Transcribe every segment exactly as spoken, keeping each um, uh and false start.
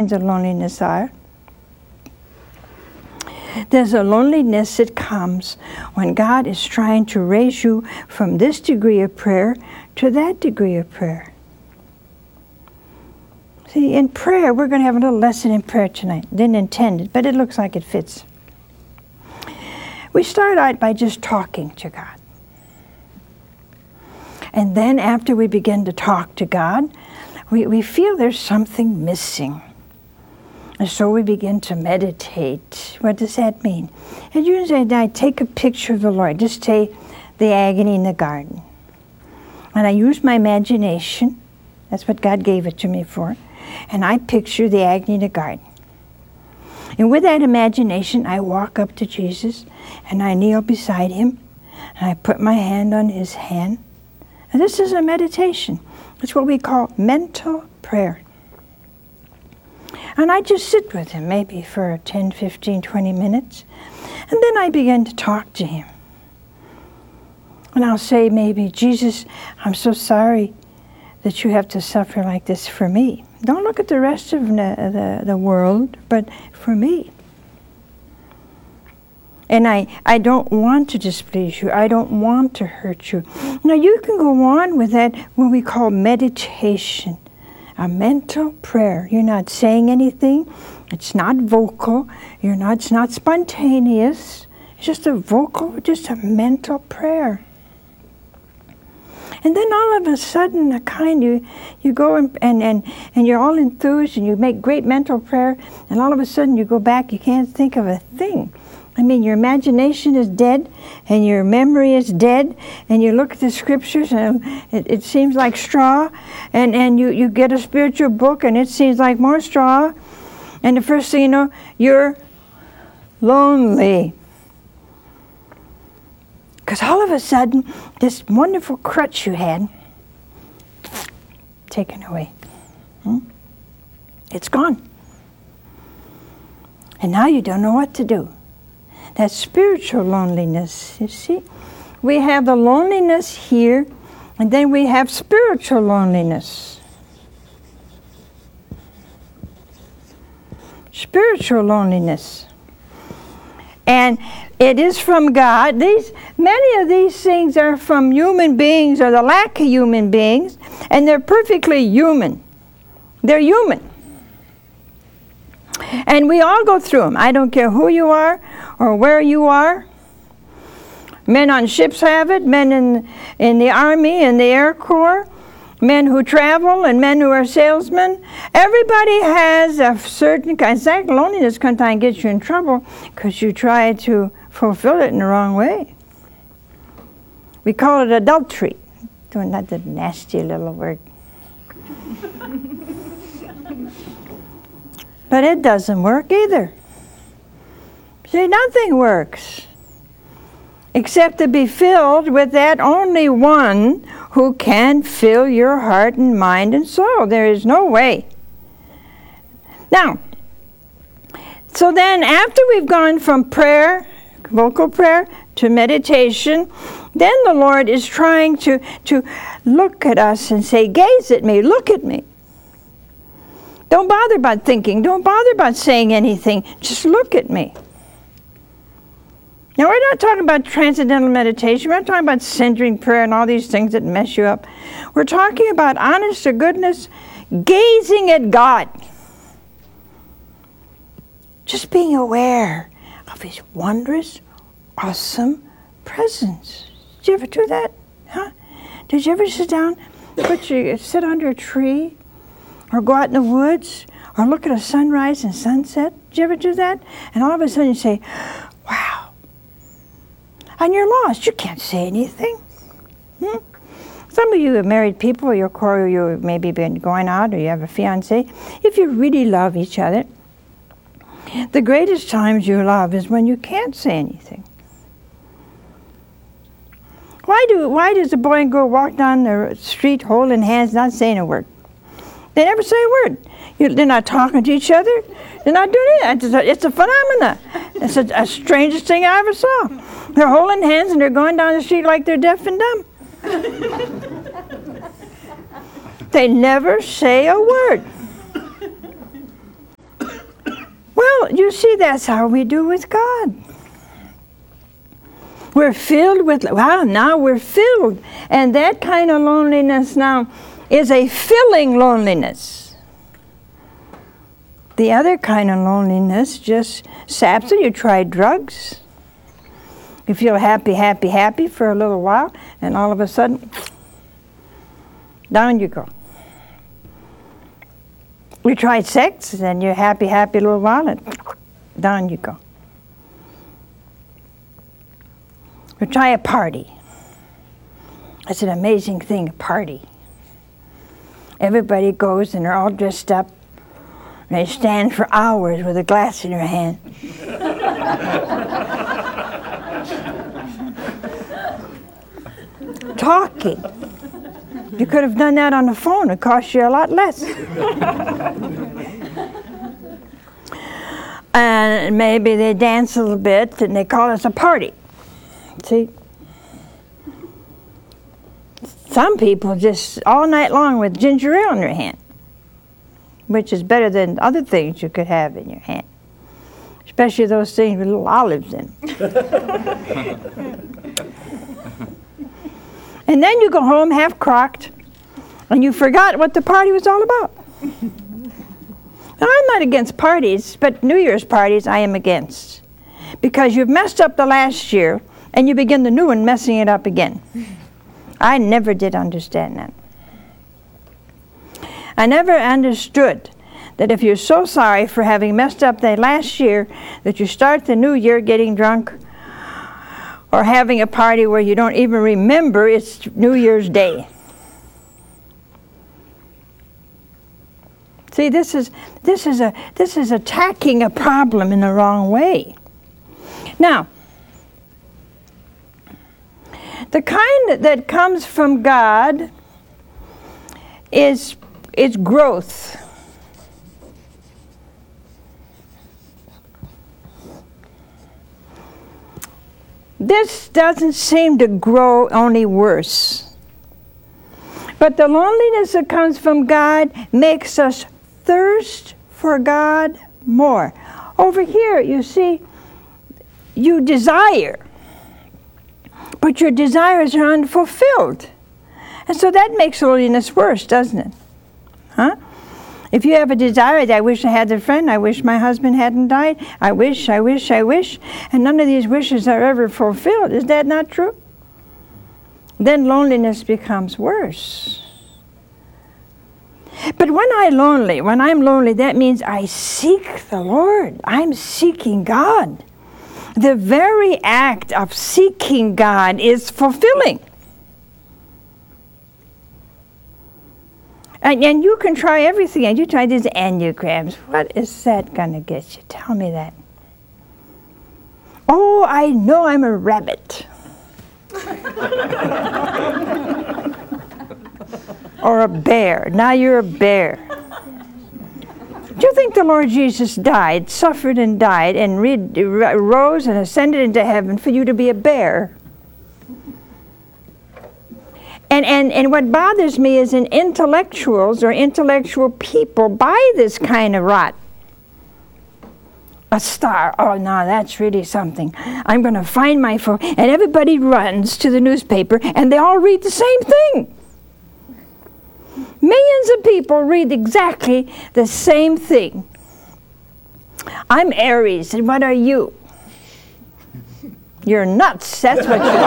kinds of loneliness are. There's a loneliness that comes when God is trying to raise you from this degree of prayer to that degree of prayer. See, in prayer, we're going to have a little lesson in prayer tonight. Didn't intend it, but it looks like it fits. We start out by just talking to God. And then after we begin to talk to God, we, we feel there's something missing. And so we begin to meditate. What does that mean? And you say, I take a picture of the Lord. Just say the agony in the garden. And I use my imagination. That's what God gave it to me for. And I picture the agony in the garden. And with that imagination, I walk up to Jesus and I kneel beside him. And I put my hand on his hand. And this is a meditation. It's what we call mental prayer. And I just sit with him maybe for ten, fifteen, twenty minutes. And then I begin to talk to him. And I'll say maybe, Jesus, I'm so sorry that you have to suffer like this for me. Don't look at the rest of the, the, the world, but for me. And I, I don't want to displease you. I don't want to hurt you. Now you can go on with that, what we call meditation. A mental prayer. You're not saying anything. It's not vocal. You're not, it's not spontaneous. It's just a vocal, just a mental prayer. And then all of a sudden, a kind you you go and, and, and, and you're all enthused and you make great mental prayer, and all of a sudden you go back, you can't think of a thing. I mean, your imagination is dead, and your memory is dead, and you look at the scriptures, and it, it seems like straw, and, and you, you get a spiritual book, and it seems like more straw, and the first thing you know, you're lonely. Because all of a sudden, this wonderful crutch you had, taken away. Hmm? It's gone. And now you don't know what to do. That's spiritual loneliness, you see. We have the loneliness here, and then we have spiritual loneliness. Spiritual loneliness. And it is from God. These, many of these things are from human beings or the lack of human beings, and they're perfectly human. They're human. And we all go through them. I don't care who you are or where you are. Men on ships have it, men in, in the army and the Air Corps, men who travel and men who are salesmen. Everybody has a certain kind. In fact, loneliness sometimes gets you in trouble because you try to fulfill it in the wrong way. We call it adultery. Doing that the nasty little word. But it doesn't work either. See, nothing works except to be filled with that only one who can fill your heart and mind and soul. There is no way. Now, so then after we've gone from prayer, vocal prayer, to meditation, then the Lord is trying to, to look at us and say, gaze at me, look at me. Don't bother about thinking. Don't bother about saying anything. Just look at me. Now, we're not talking about transcendental meditation. We're not talking about centering prayer and all these things that mess you up. We're talking about honest to goodness, gazing at God. Just being aware of His wondrous, awesome presence. Did you ever do that? Huh? Did you ever sit down, put your, sit under a tree, or go out in the woods, or look at a sunrise and sunset? Did you ever do that? And all of a sudden you say, wow. And you're lost. You can't say anything. Hmm? Some of you have married people, or you're, you've maybe been going out, or you have a fiancé. If you really love each other, the greatest times you love is when you can't say anything. Why do why does a boy and girl walk down the street holding hands, not saying a word? They never say a word. You, they're not talking to each other. They're not doing it. It's a, it's a phenomenon. It's a, a strangest thing I ever saw. They're holding hands and they're going down the street like they're deaf and dumb. They never say a word. Well, you see, that's how we do with God. We're filled with, wow, now we're filled. And that kind of loneliness now is a filling loneliness. The other kind of loneliness just saps it. You try drugs. You feel happy, happy, happy for a little while, and all of a sudden, down you go. You try sex, and you're happy, happy a little while, and down you go. You try a party. It's an amazing thing, a party. Everybody goes, and they're all dressed up, and they stand for hours with a glass in their hand. Talking. You could have done that on the phone. It cost you a lot less. And maybe they dance a little bit, and they call us a party. See? Some people just all night long with ginger ale in their hand, which is better than other things you could have in your hand, especially those things with little olives in them. And then you go home half-crocked, and you forgot what the party was all about. Now, I'm not against parties, but New Year's parties I am against. Because you've messed up the last year, and you begin the new one messing it up again. I never did understand that. I never understood that if you're so sorry for having messed up that last year, that you start the new year getting drunk, or having a party where you don't even remember it's New Year's Day. See, this is this is a this is attacking a problem in the wrong way. Now, the kind that, that comes from God is is growth. This doesn't seem to grow, only worse. But the loneliness that comes from God makes us thirst for God more. Over here, you see, you desire, but your desires are unfulfilled. And so that makes loneliness worse, doesn't it? Huh? If you have a desire, I wish I had a friend, I wish my husband hadn't died, I wish, I wish, I wish, and none of these wishes are ever fulfilled. Is that not true? Then loneliness becomes worse. But when I'm lonely, when I'm lonely, that means I seek the Lord. I'm seeking God. The very act of seeking God is fulfilling. And, and you can try everything, and you try these enneagrams. What is that going to get you? Tell me that. Oh, I know I'm a rabbit. Or a bear. Now you're a bear. Do you think the Lord Jesus died, suffered and died, and re- rose and ascended into heaven for you to be a bear? And, and, and what bothers me is in intellectuals or intellectual people buy this kind of rot. A star. Oh, no, that's really something. I'm going to find my phone. And everybody runs to the newspaper, and they all read the same thing. Millions of people read exactly the same thing. I'm Aries, and what are you? You're nuts, that's what you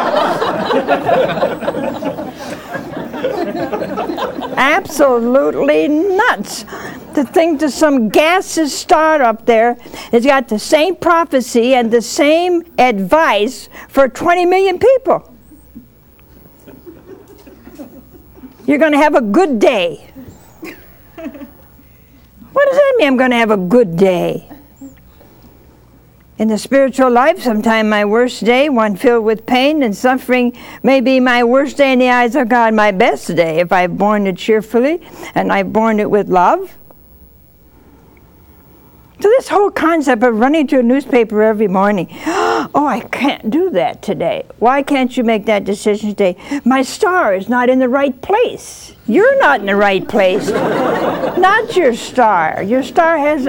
are. Absolutely nuts. To think that some gaseous star up there has got the same prophecy and the same advice for twenty million people. You're going to have a good day. What does that mean, I'm going to have a good day? In the spiritual life, sometime my worst day, one filled with pain and suffering, may be my worst day in the eyes of God, my best day, if I've borne it cheerfully and I've borne it with love. So this whole concept of running to a newspaper every morning, oh, I can't do that today. Why can't you make that decision today? My star is not in the right place. You're not in the right place. Not your star. Your star has